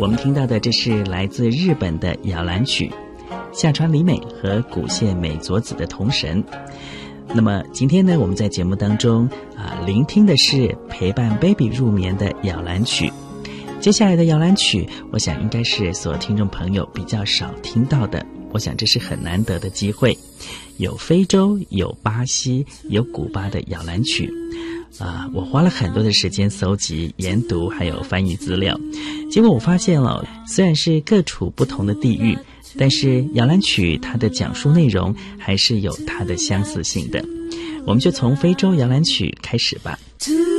我们听到的这是来自日本的摇篮曲，夏川里美和古谢美佐子的童神。那么今天呢，我们在节目当中聆听的是陪伴 baby 入眠的摇篮曲。接下来的摇篮曲，我想应该是所有听众朋友比较少听到的，我想这是很难得的机会。有非洲，有巴西，有古巴的摇篮曲。我花了很多的时间搜集、研读还有翻译资料，结果我发现了，虽然是各处不同的地域，但是摇篮曲它的讲述内容还是有它的相似性的。我们就从非洲摇篮曲开始吧。